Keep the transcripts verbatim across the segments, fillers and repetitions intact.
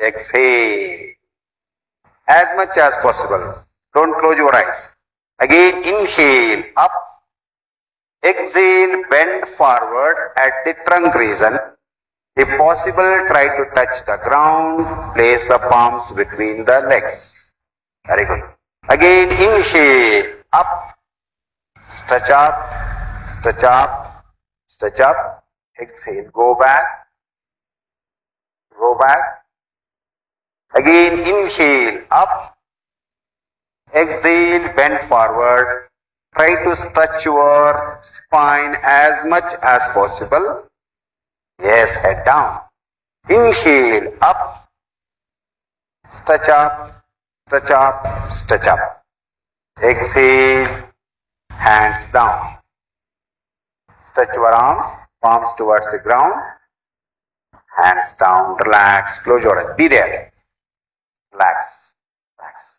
Exhale. As much as possible. Don't close your eyes. Again, inhale, up. Exhale, bend forward at the trunk region. If possible, try to touch the ground. Place the palms between the legs. Very good. Again, inhale, up. Stretch up, stretch up, stretch up. Exhale, go back. Go back. Again, inhale, up. Exhale, bend forward. Try to stretch your spine as much as possible. Yes, head down. Inhale, up. Stretch up, stretch up, stretch up. Exhale, hands down. Stretch your arms, palms towards the ground. Hands down, relax, close your eyes. Be there. Relax, relax.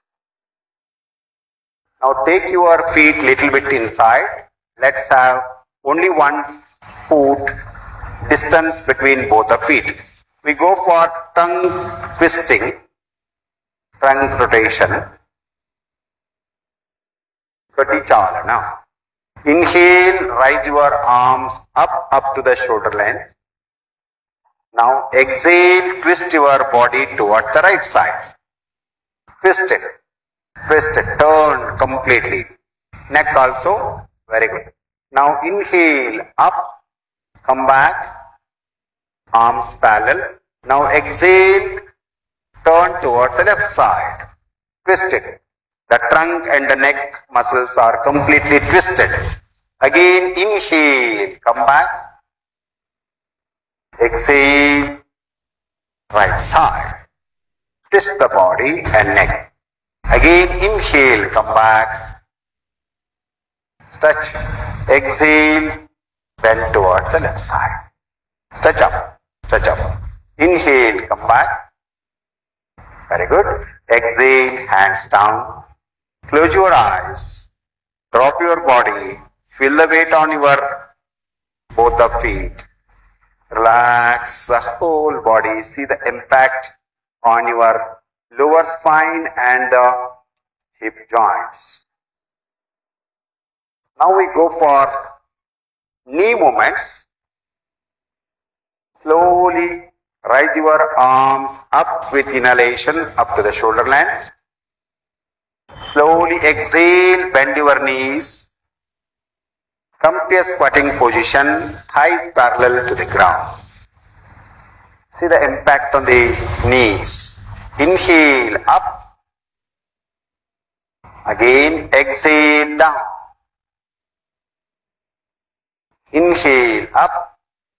Now take your feet little bit inside. Let's have only one foot distance between both the feet. We go for tongue twisting, trunk rotation. Kati chalana. Inhale, raise your arms up, up to the shoulder length. Now exhale, twist your body toward the right side. Twist it. Twist it, turn completely. Neck also, very good. Now inhale, up, come back, arms parallel. Now exhale, turn toward the left side. Twist it. The trunk and the neck muscles are completely twisted. Again, inhale, come back. Exhale, right side. Twist the body and neck. Again, inhale, come back. Stretch. Exhale, bend toward the left side. Stretch up, stretch up. Inhale, come back. Very good. Exhale, hands down. Close your eyes. Drop your body. Feel the weight on your both the feet. Relax the whole body. See the impact on your lower spine and the hip joints. Now we go for knee movements. Slowly raise your arms up with inhalation up to the shoulder length. Slowly exhale, bend your knees. Come to a squatting position, thighs parallel to the ground. See the impact on the knees. Inhale, up. Again, exhale, down. Inhale, up.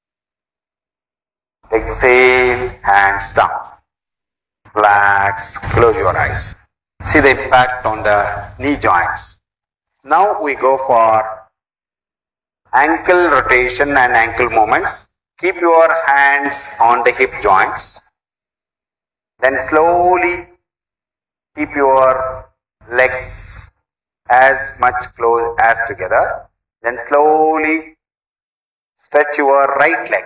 Exhale, hands down. Relax, close your eyes. See the impact on the knee joints. Now we go for ankle rotation and ankle movements. Keep your hands on the hip joints. Then slowly keep your legs as much close as together. Then slowly stretch your right leg.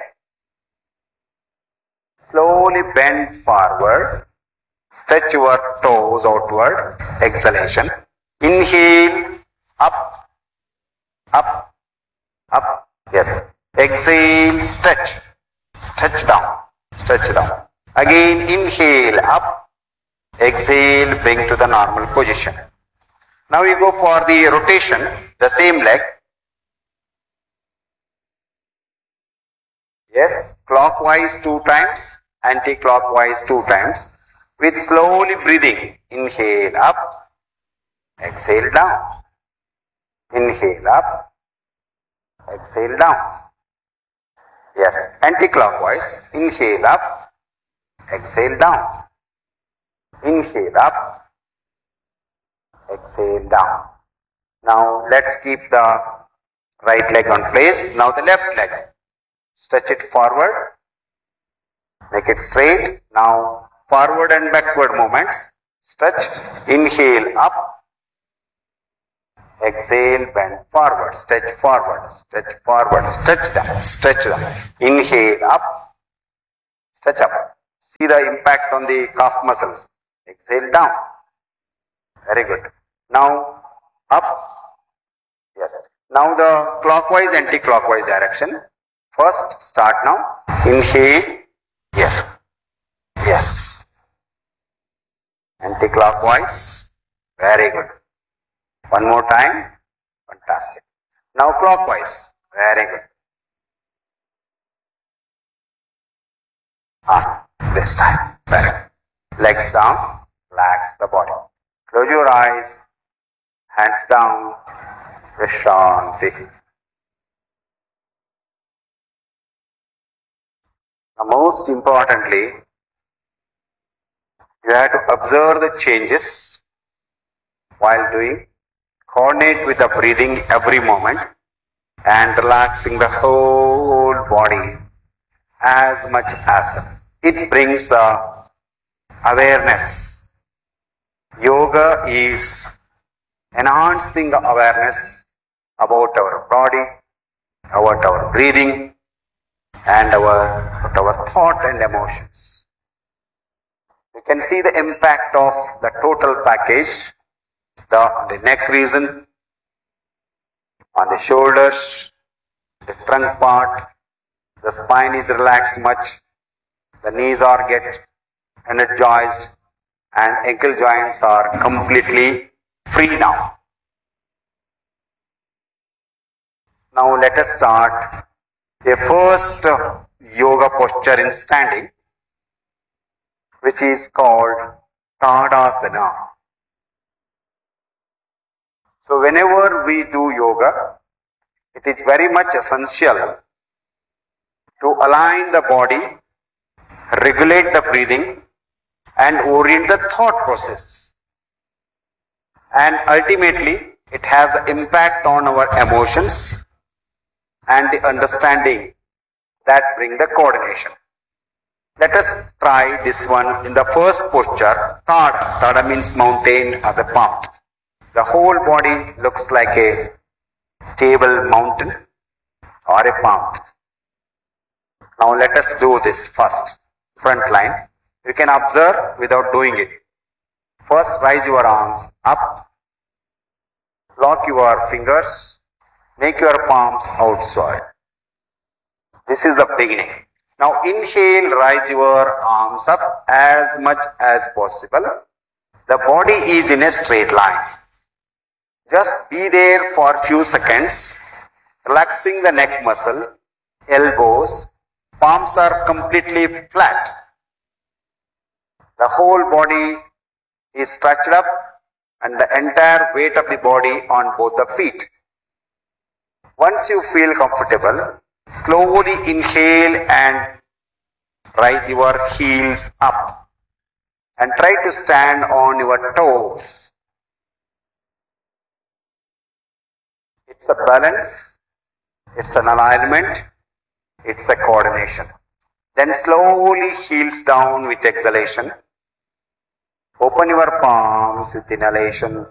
Slowly bend forward. Stretch your toes outward. Exhalation. Inhale. Up. Up. Up. Yes. Exhale. Stretch. Stretch down. Stretch down. Again, inhale, up. Exhale, bring to the normal position. Now we go for the rotation, the same leg. Yes, clockwise two times, anti-clockwise two times. With slowly breathing. Inhale, up. Exhale, down. Inhale, up. Exhale, down. Yes, anti-clockwise. Inhale, up. Exhale, down. Inhale, up. Exhale, down. Now let's keep the right leg on place. Now the left leg. Stretch it forward. Make it straight. Now forward and backward movements. Stretch. Inhale, up. Exhale, bend forward. Stretch forward. Stretch forward. Stretch them. Stretch them. Inhale, up. Stretch up. See the impact on the calf muscles. Exhale down. Very good. Now up. Yes. Now the clockwise, anti-clockwise direction. First, start now. Inhale. Yes. Yes. Anti-clockwise. Very good. One more time. Fantastic. Now clockwise. Very good. Ah, this time. Very good. Legs down. Relax the body. Close your eyes. Hands down. Vishanti. Now, most importantly, you have to observe the changes while doing. Coordinate with the breathing every moment and relaxing the whole body as much as it brings the awareness. Yoga is enhancing the awareness about our body, about our breathing, and our, about our thought and emotions. You can see the impact of the total package, the, on the neck region, on the shoulders, the trunk part, the spine is relaxed much, the knees are get energized, and ankle joints are completely free now. Now let us start a first yoga posture in standing, which is called Tadasana. So whenever we do yoga, it is very much essential to align the body, regulate the breathing, and orient the thought process. And ultimately, it has an impact on our emotions and the understanding that bring the coordination. Let us try this one in the first posture, Tada. Tada means mountain or the palm. The whole body looks like a stable mountain or a palm. Now let us do this first. Front line. You can observe without doing it. First, raise your arms up. Lock your fingers. Make your palms outside. This is the beginning. Now inhale, raise your arms up as much as possible. The body is in a straight line. Just be there for a few seconds, relaxing the neck muscle, elbows, palms are completely flat. The whole body is stretched up and the entire weight of the body on both the feet. Once you feel comfortable, slowly inhale and raise your heels up and try to stand on your toes. It's a balance, it's an alignment, it's a coordination. Then slowly heels down with exhalation. Open your palms with inhalation.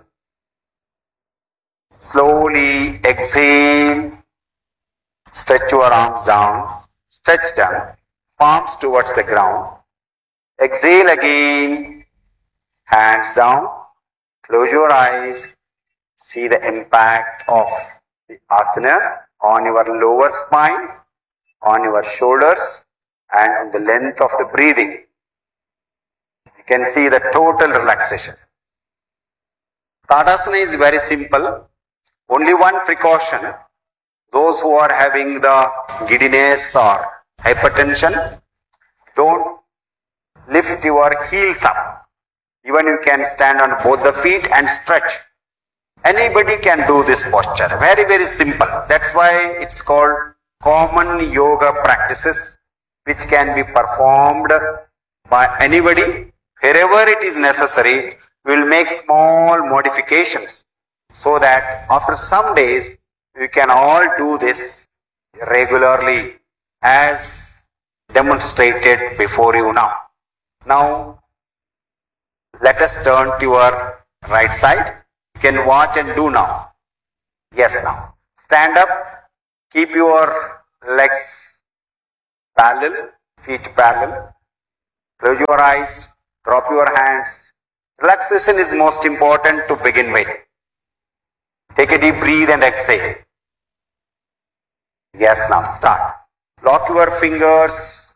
Slowly exhale. Stretch your arms down. Stretch them. Palms towards the ground. Exhale again. Hands down. Close your eyes. See the impact of the asana on your lower spine, on your shoulders, and on the length of the breathing. You can see the total relaxation. Tadasana is very simple. Only one precaution. Those who are having the giddiness or hypertension, don't lift your heels up. Even you can stand on both the feet and stretch. Anybody can do this posture. Very, very simple. That's why it's called common yoga practices, which can be performed by anybody. Wherever it is necessary, we will make small modifications so that after some days, we can all do this regularly as demonstrated before you now. Now, let us turn to your right side. You can watch and do now. Yes, now. Stand up. Keep your legs parallel, feet parallel. Close your eyes. Drop your hands. Relaxation is most important to begin with. Take a deep breath and exhale. Yes, now start. Lock your fingers.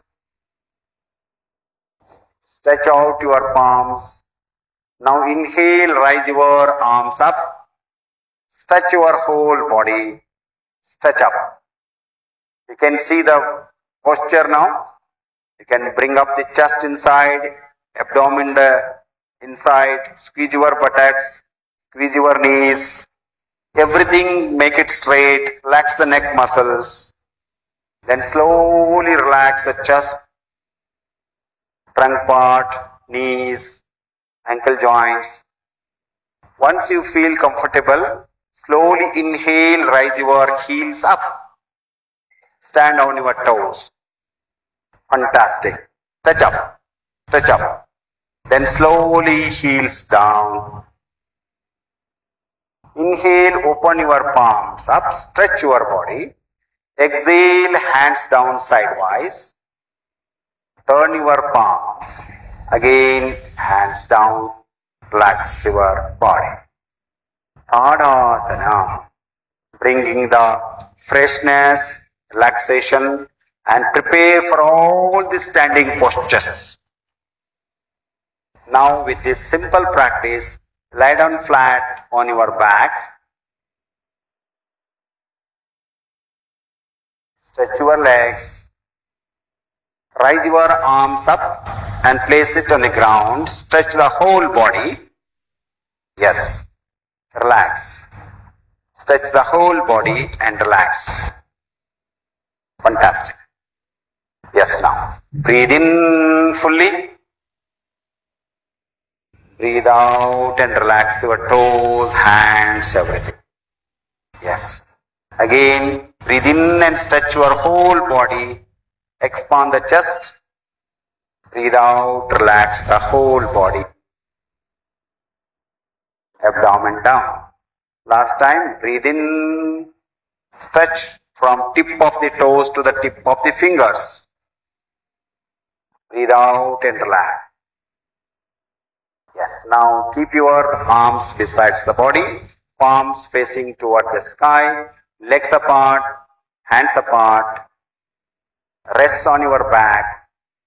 Stretch out your palms. Now inhale, raise your arms up. Stretch your whole body. Stretch up. You can see the posture now. You can bring up the chest inside, abdomen inside, squeeze your buttocks, squeeze your knees. Everything make it straight, relax the neck muscles. Then slowly relax the chest, trunk part, knees, ankle joints. Once you feel comfortable, slowly inhale, raise your heels up. Stand on your toes. Fantastic. Touch up, touch up. Then slowly heels down. Inhale, open your palms up, stretch your body. Exhale, hands down sidewise. Turn your palms. Again, hands down. Relax your body. Tadasana. Bringing the freshness, relaxation, and prepare for all the standing postures. Now with this simple practice, lie down flat on your back. Stretch your legs. Raise your arms up and place it on the ground. Stretch the whole body. Yes. Relax. Stretch the whole body and relax. Fantastic. Yes, now. Breathe in fully. Breathe out and relax your toes, hands, everything. Yes. Again, breathe in and stretch your whole body. Expand the chest. Breathe out, relax the whole body. Abdomen down. Last time, breathe in, stretch from tip of the toes to the tip of the fingers. Breathe out and relax. Yes, now keep your arms besides the body, palms facing toward the sky, legs apart, hands apart. Rest on your back.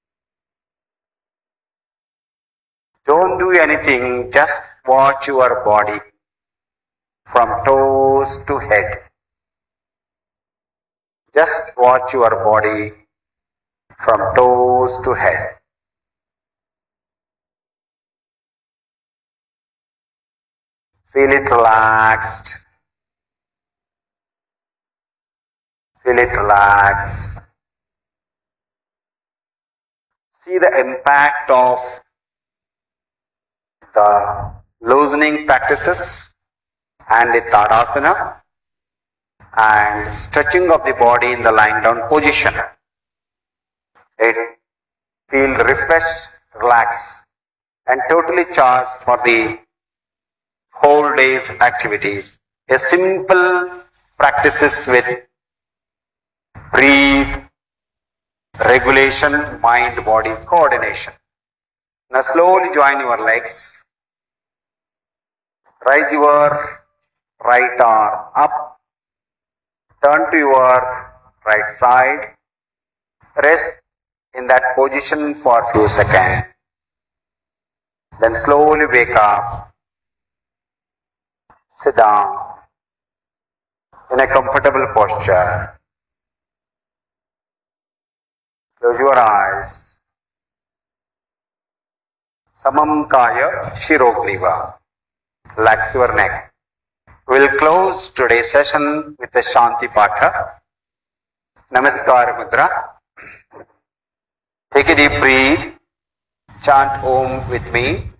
Don't do anything, just watch your body from toes to head. Just watch your body from toes to head. Feel it relaxed. Feel it relaxed. See the impact of the loosening practices and the Tadasana and stretching of the body in the lying down position. It feel refreshed, relaxed, and totally charged for the whole day's activities. A simple practices with breathe, regulation, mind-body coordination. Now slowly join your legs. Raise your right arm up. Turn to your right side. Rest in that position for a few seconds. Then slowly wake up. Sit down in a comfortable posture. Close your eyes. Samam Kaya Shirogriva. Relax your neck. We will close today's session with a Shanti Patha. Namaskar Mudra. Take a deep breath. Chant Om with me.